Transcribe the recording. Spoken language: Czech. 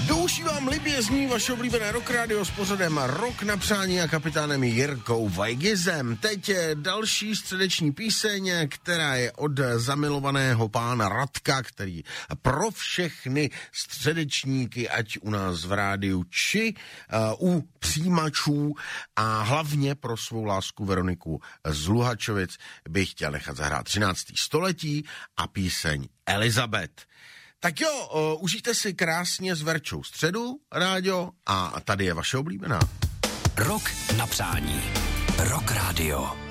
Do uší vám libě zní vaše oblíbené Rock Radio s pořadem Rock na přání a kapitánem Jirkou Vajgizem. Teď je další středeční píseň, která je od zamilovaného pána Radka, který pro všechny středečníky, ať u nás v rádiu, či u přijímačů a hlavně pro svou lásku Veroniku z Luhačovic bych chtěl nechat zahrát 13. století a píseň Elizabeth. Tak jo, užijte si krásně s Verčou středu, rádio, a tady je vaše oblíbená. Rock na přání. Rock Radio.